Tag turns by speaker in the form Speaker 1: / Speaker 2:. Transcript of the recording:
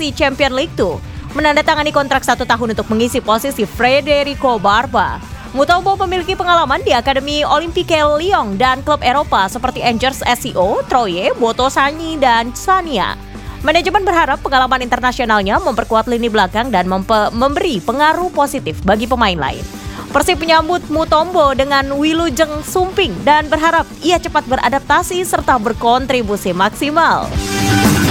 Speaker 1: AFC Champions League 2, menandatangani kontrak 1 tahun untuk mengisi posisi Federico Barba. Mutombo memiliki pengalaman di Akademi Olympique Lyon dan klub Eropa seperti Angers SCO, Troyes, Botoșani, dan Sania. Manajemen berharap pengalaman internasionalnya memperkuat lini belakang dan memberi pengaruh positif bagi pemain lain. Persib menyambut Mutombo dengan wilujeng sumping dan berharap ia cepat beradaptasi serta berkontribusi maksimal.